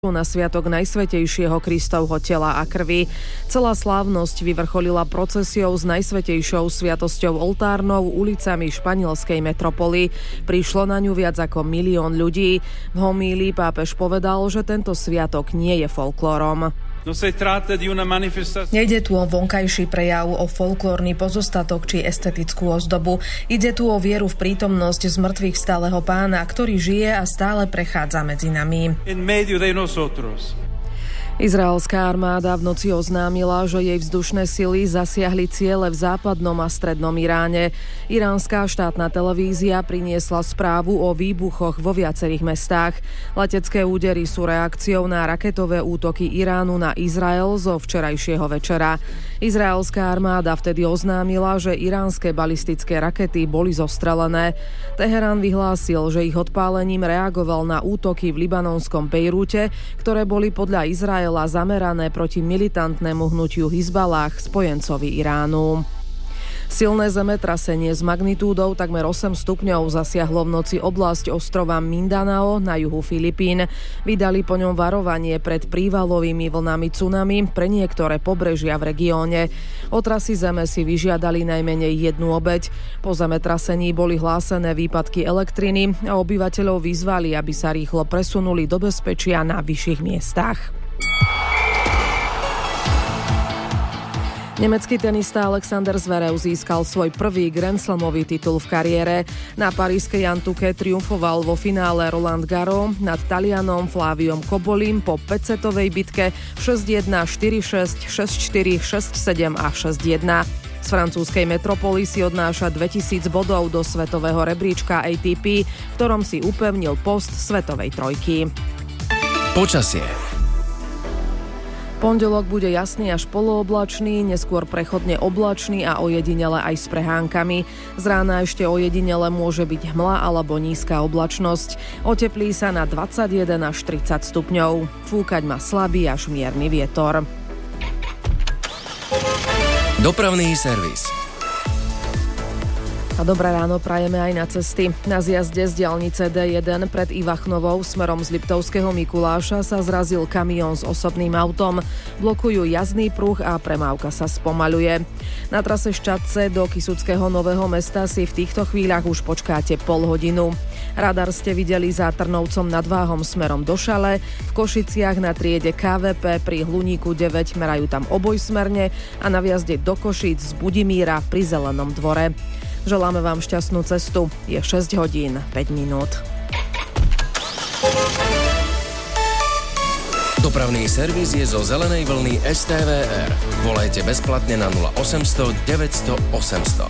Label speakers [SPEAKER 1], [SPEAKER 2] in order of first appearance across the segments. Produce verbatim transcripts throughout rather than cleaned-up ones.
[SPEAKER 1] na sviatok Najsvätejšieho Kristovho tela a krvi. Celá slávnosť vyvrcholila procesiou s najsvätejšou sviatosťou oltárnou ulicami španielskej metropoly. Prišlo na ňu viac ako milión ľudí. V homílii pápež povedal, že tento sviatok nie je folklórom. Nejde tu o vonkajší prejav, o folklórny pozostatok či estetickú ozdobu. Ide tu o vieru v prítomnosť zmrtvých stáleho Pána, ktorý žije a stále prechádza medzi nami. Izraelská armáda v noci oznámila, že jej vzdušné sily zasiahli ciele v západnom a strednom Iráne. Iránska štátna televízia priniesla správu o výbuchoch vo viacerých mestách. Letecké údery sú reakciou na raketové útoky Iránu na Izrael zo včerajšieho večera. Izraelská armáda vtedy oznámila, že iránske balistické rakety boli zostrelené. Teherán vyhlásil, že ich odpálením reagoval na útoky v libanonskom Bejrúte, ktoré boli podľa Izraela zamerané proti militantnému hnutiu Hizbalách, spojencovi Iránu. Silné zemetrasenie s magnitúdou takmer osem stupňov zasiahlo v noci oblasť ostrova Mindanao na juhu Filipín. Vydali po ňom varovanie pred prívalovými vlnami tsunami pre niektoré pobrežia v regióne. Otrasy zeme si vyžiadali najmenej jednu obeť. Po zemetrasení boli hlásené výpadky elektriny a obyvateľov vyzvali, aby sa rýchlo presunuli do bezpečia na vyšších miestach. Nemecký tenista Alexander Zverev získal svoj prvý Grand Slamový titul v kariére. Na parískej Antuke triumfoval vo finále Roland Garros nad Talianom Flaviom Cobolim po päťsetovej bitke šesť jedna, štyri šesť, šesť štyri, šesť sedem a šesť jedna. Z francúzskej metropoly si odnáša dvetisíc bodov do svetového rebríčka á té pé, v ktorom si upevnil post svetovej trojky.
[SPEAKER 2] Počasie.
[SPEAKER 1] Pondelok bude jasný až polooblačný, neskôr prechodne oblačný a ojedinele aj s prehánkami. Z rána ešte ojedinele môže byť hmla alebo nízka oblačnosť. Oteplí sa na dvadsaťjeden až tridsať stupňov. Fúkať má slabý až mierny vietor.
[SPEAKER 2] Dopravný servis.
[SPEAKER 1] A dobré ráno prajeme aj na cesty. Na zjazde z diaľnice dé jeden pred Ivachnovou smerom z Liptovského Mikuláša sa zrazil kamión s osobným autom. Blokujú jazdný pruh a premávka sa spomaľuje. Na trase Ščadce do Kysuckého Nového Mesta si v týchto chvíľach už počkáte pol hodinu. Radar ste videli za Trnovcom nad Váhom smerom do Šale. V Košiciach na triede ká vé pé pri Hluníku deväť merajú tam obojsmerne a na vjazde do Košíc z Budimíra pri Zelenom dvore. Želáme vám šťastnú cestu. Je šesť hodín päť minút.
[SPEAKER 2] Dopravný servis je zo zelenej vlny es té vé er. Volajte bezplatne na nula osemsto deväťsto osemsto.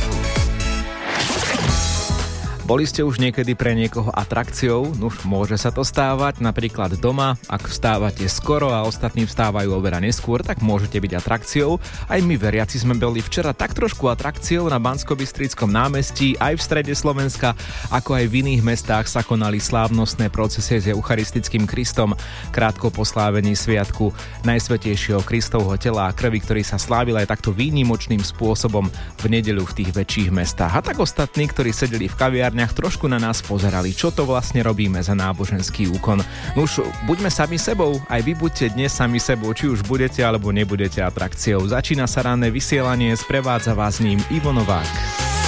[SPEAKER 3] Boli ste už niekedy pre niekoho atrakciou? Nuž, môže sa to stávať, napríklad doma. Ak vstávate skoro a ostatní vstávajú oveľa neskôr, tak môžete byť atrakciou. Aj my veriaci sme boli včera tak trošku atrakciou na Banskobystrickom námestí, aj v strede Slovenska, ako aj v iných mestách sa konali slávnostné procesie s Eucharistickým Kristom, krátko po slávení sviatku Najsvätejšieho Kristovho tela a krvi, ktorý sa slávil aj takto výnimočným spôsobom v nedeľu v tých väčších mestách. A tak ostatní, ktorí sedeli v kaviarni, trošku na nás pozerali, čo to vlastne robíme za náboženský úkon. Nuž, buďme sami sebou, aj vy buďte dnes sami sebou, či už budete alebo nebudete atrakciou. Začína sa ranné vysielanie, sprevádza vás ním Ivo Novák.